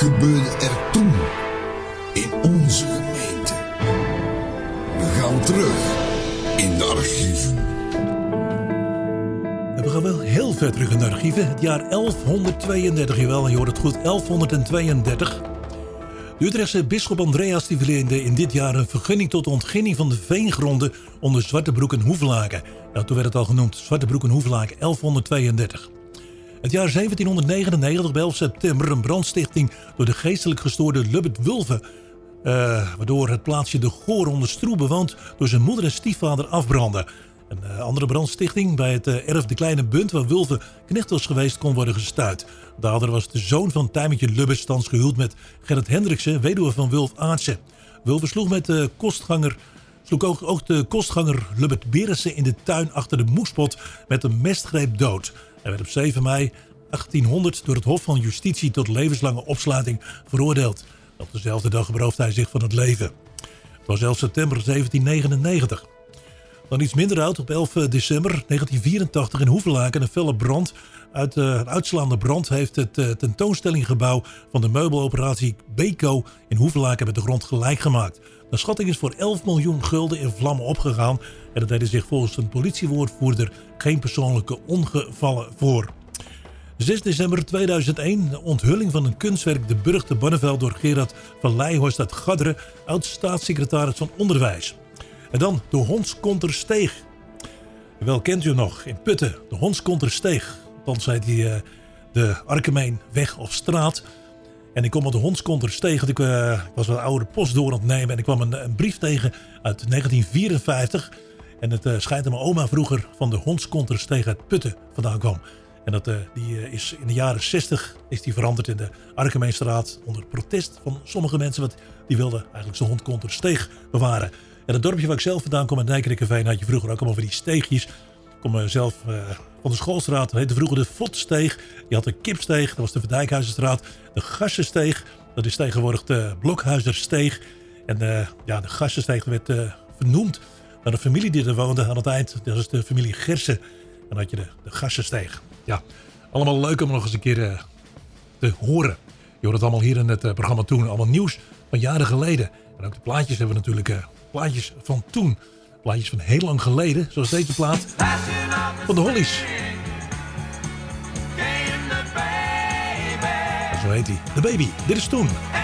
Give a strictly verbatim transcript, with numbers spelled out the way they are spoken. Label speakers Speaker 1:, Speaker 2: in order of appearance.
Speaker 1: gebeurde er toen in onze gemeente? We gaan terug in de archieven.
Speaker 2: We gaan wel heel ver terug in de archieven. Het jaar elfhonderdtweeëndertig, jawel, je hoort het goed, elfhonderdtweeëndertig. De Utrechtse bisschop Andreas die verleende in dit jaar een vergunning tot de ontginning van de veengronden onder Zwartebroek en Hoevelaken. Nou, toen werd het al genoemd, Zwartebroek en Hoevelaken, elfhonderdtweeëndertig. Het jaar zeventienhonderdnegenennegentig, bij elf september, een brandstichting door de geestelijk gestoorde Lubbert Wulve. Uh, waardoor het plaatsje De Goor onder Stroe bewoond door zijn moeder en stiefvader afbrandde. Een uh, andere brandstichting bij het uh, erf De Kleine Bunt, waar Wulve knecht was geweest, kon worden gestuit. De dader was de zoon van Tijmentje Lubbers, thans gehuwd met Gerrit Hendriksen, weduwe van Wulf Aartsen. Wulve sloeg met de kostganger, sloeg ook, ook de kostganger Lubbert Berensen in de tuin achter de moespot met een mestgreep dood. Hij werd op zeven mei achttienhonderd door het Hof van Justitie tot levenslange opsluiting veroordeeld. Op dezelfde dag beroofde hij zich van het leven. Het was elf september zeventienhonderdnegenennegentig. Dan iets minder oud, op elf december negentien vierentachtig in Hoevelaken. Een felle brand. Uit uh, een uitslaande brand heeft het uh, tentoonstellinggebouw van de meubeloperatie Beko in Hoevelaken met de grond gelijk gemaakt. De schatting is voor elf miljoen gulden in vlammen opgegaan. En er deden zich volgens een politiewoordvoerder geen persoonlijke ongevallen voor. zes december tweeduizend één, de onthulling van een kunstwerk De Burg te Bonneveld door Gerard van Leijhorst uit Gadderen, oud-staatssecretaris van Onderwijs. En dan de Honskontersteeg. Wel kent u hem nog, in Putten, de Honskontersteeg. Althans heet hij uh, de Arkemeenweg of straat. En ik kom op de Honskontersteeg, ik, uh, ik was een oude post door aan het nemen en ik kwam een, een brief tegen uit negentien vierenvijftig. En het uh, schijnt dat mijn oma vroeger van de Honskontersteeg uit Putten vandaan kwam. En dat, uh, die uh, is in de jaren zestig is die veranderd in de Arkemeenstraat onder protest van sommige mensen. Want die wilden eigenlijk zijn Honskontersteeg bewaren. En het dorpje waar ik zelf vandaan kom, uit Nijkerkerveen, had je vroeger ook allemaal van die steegjes. Ik kom uh, zelf uh, van de schoolstraat, dat heette vroeger de Votsteeg. Je had de Kipsteeg, dat was de Verdijkhuizenstraat. De Gassensteeg, dat is tegenwoordig de Blokhuizersteeg. En uh, ja, de Gassensteeg werd uh, vernoemd naar de familie die er woonde aan het eind. Dat is de familie Gersen. En dan had je de, de Gassensteeg. Ja, allemaal leuk om nog eens een keer uh, te horen. Je hoort het allemaal hier in het uh, programma Toen. Allemaal nieuws van jaren geleden. En ook de plaatjes hebben we natuurlijk... Uh, plaatjes van toen. Plaatjes van heel lang geleden. Zoals deze plaat van de Hollies. Zo heet hij. The Baby. Dit is Toen.